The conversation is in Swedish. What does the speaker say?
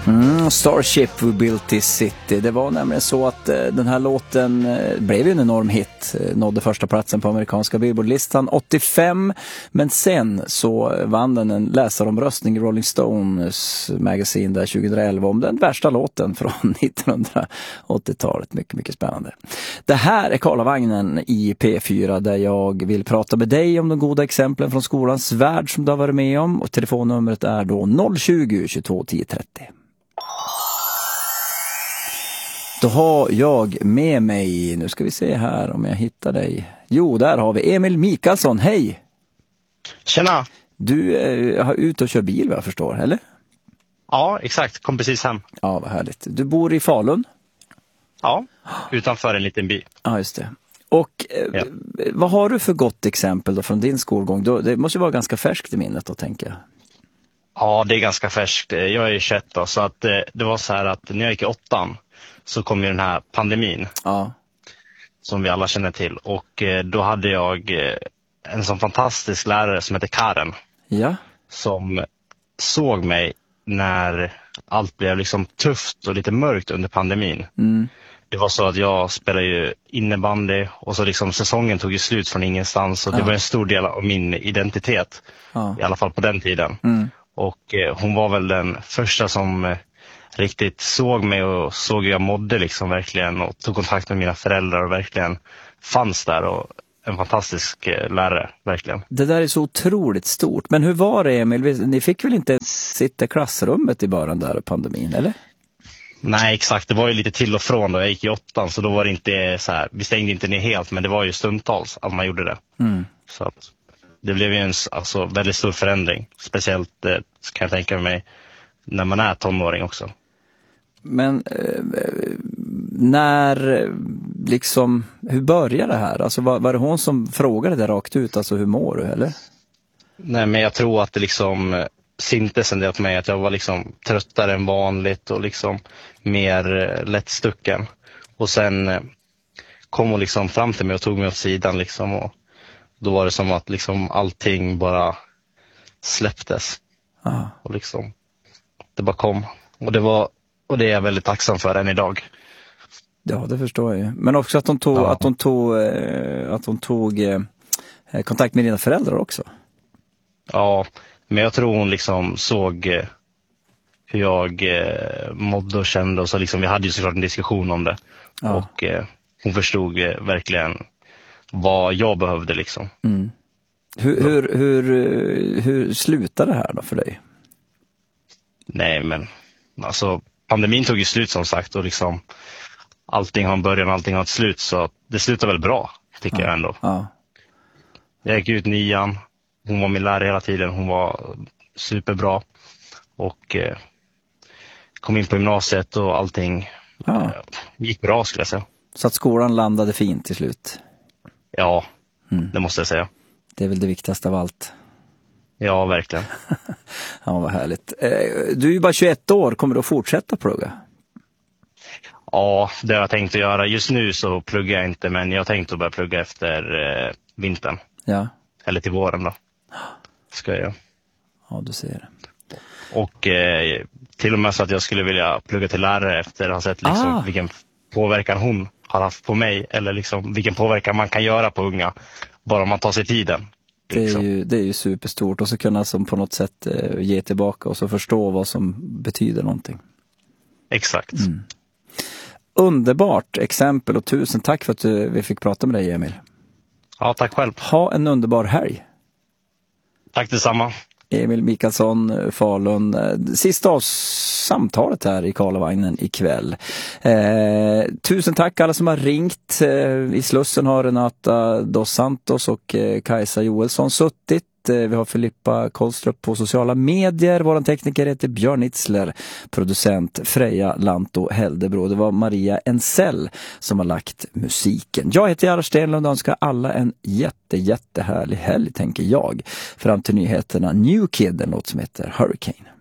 Starship We Built This City. Det var nämligen så att den här låten blev ju en enorm hit. Nådde första platsen på amerikanska Billboardlistan 85. Men sen så vann den en läsaromröstning i Rolling Stones magasin där 2011 om den värsta låten från 1980-talet. Mycket, mycket spännande. Det här är Karlavagnen i P4 där jag vill prata med dig om de goda exemplen från skolans värld som du har varit med om. Och telefonnumret är då 020 22 10 30. Då har jag med mig, nu ska vi se här om jag hittar dig. Jo, där har vi Emil Mikaelsson, hej! Tjena! Du har ut och kör bil vad jag förstår, eller? Ja, exakt. Kom precis hem. Ja, vad härligt. Du bor i Falun? Ja, utanför en liten by. Ja, just det. Och vad har du för gott exempel då från din skolgång? Det måste ju vara ganska färskt i minnet då, tänker jag. Ja, det är ganska färskt. Jag är 21 då, så att det var så här att när jag gick i 8:an så kom ju den här pandemin. Ja. Som vi alla känner till. Och då hade jag en sån fantastisk lärare som heter Karen. Ja. Som såg mig när allt blev liksom tufft och lite mörkt under pandemin. Mm. Det var så att jag spelade ju innebandy och så liksom säsongen tog ju slut från ingenstans. Och det var en stor del av min identitet. Ja. I alla fall på den tiden. Mm. Och hon var väl den första som riktigt såg mig och såg hur jag mådde liksom verkligen. Och tog kontakt med mina föräldrar och verkligen fanns där. Och en fantastisk lärare, verkligen. Det där är så otroligt stort. Men hur var det, Emil? Ni fick väl inte sitta i klassrummet i början där av pandemin, eller? Nej, exakt. Det var ju lite till och från då. Jag gick i 8:an så då var det inte så här. Vi stängde inte ner helt, men det var ju stundtals att man gjorde det. Mm. Så att det blev ju en väldigt stor förändring. Speciellt kan jag tänka mig när man är tonåring också. Men när liksom, hur började det här? Alltså var det hon som frågade det rakt ut? Alltså hur mår du, eller? Nej, men jag tror att det liksom syntes en del på mig att jag var liksom tröttare än vanligt och liksom mer lättstucken. Och sen kom hon liksom fram till mig och tog mig åt sidan liksom, och då var det som att liksom allting bara släpptes. Aha. Och liksom det bara kom. Och det är jag väldigt tacksam för än idag. Ja, det förstår jag ju. Men också att hon tog kontakt med dina föräldrar också. Ja, men jag tror hon liksom såg hur jag mådde och kände. Och så liksom, vi hade ju såklart en diskussion om det. Ja. Och hon förstod verkligen vad jag behövde liksom. Mm. Hur slutade det här då för dig? Nej, men alltså pandemin tog ju slut som sagt. Och liksom allting har en början, allting har ett slut. Så det slutar väl bra, tycker jag ändå. Ja. Jag gick ut 9:an. Hon var min lärare hela tiden. Hon var superbra. Och kom in på gymnasiet och allting gick bra, skulle jag säga. Så att skolan landade fint till slut? Ja, det måste jag säga. Det är väl det viktigaste av allt. Ja, verkligen. Ja, vad härligt. Du är ju bara 21 år. Kommer du att fortsätta plugga? Ja, det har jag tänkt att göra. Just nu så pluggar jag inte, men jag har tänkt att börja plugga efter vintern. Ja. Eller till våren då. Ska jag. Ja, du ser det. Och till och med så att jag skulle vilja plugga till lärare efter att ha sett liksom vilken påverkan hon har haft på mig. Eller liksom vilken påverkan man kan göra på unga. Bara om man tar sig tiden. Liksom. Det är ju superstort. Och så kunna som på något sätt ge tillbaka och så förstå vad som betyder någonting. Exakt. Mm. Underbart exempel och tusen tack för att vi fick prata med dig, Emil. Ja, tack själv. Ha en underbar helg. Tack detsamma. Emil Mikaelsson, Falun. Sista av samtalet här i Karlavagnen ikväll. Tusen tack alla som har ringt. I Slussen har Renata Dos Santos och Kajsa Joelsson suttit. Vi har Filippa Kolstrup på sociala medier. Våran tekniker heter Björn Itzler. Producent Freja Lanto Heldebro. Det var Maria Ensell som har lagt musiken. Jag heter Gerhard Stenlund och önskar alla en jättehärlig helg, tänker jag. Fram till nyheterna New Kid, en låt som heter Hurricane.